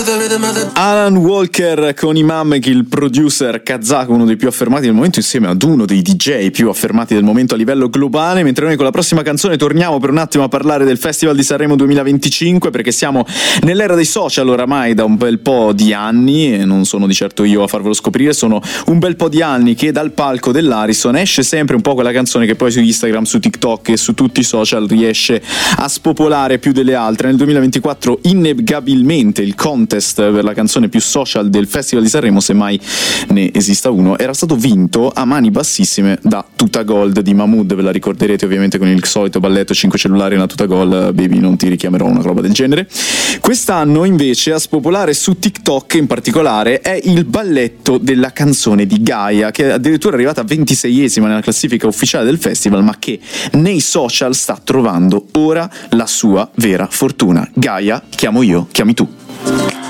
Alan Walker con Imam, il producer kazako, uno dei più affermati del momento, insieme ad uno dei DJ più affermati del momento a livello globale. Mentre noi con la prossima canzone torniamo per un attimo a parlare del Festival di Sanremo 2025, perché siamo nell'era dei social oramai da un bel po' di anni, e non sono di certo io a farvelo scoprire, sono un bel po' di anni che dal palco dell'Ariston esce sempre un po' quella canzone che poi su Instagram, su TikTok e su tutti i social riesce a spopolare più delle altre. Nel 2024 innegabilmente il contest per la canzone più social del Festival di Sanremo, se mai ne esista uno, era stato vinto a mani bassissime da Tuta Gold di Mahmood. Ve la ricorderete ovviamente con il solito balletto 5 cellulari e una tuta Gold, baby non ti richiamerò, una roba del genere. Quest'anno invece a spopolare su TikTok in particolare è il balletto della canzone di Gaia, che addirittura è arrivata 26esima nella classifica ufficiale del festival, ma che nei social sta trovando ora la sua vera fortuna. Gaia, chiamo io, chiami tu.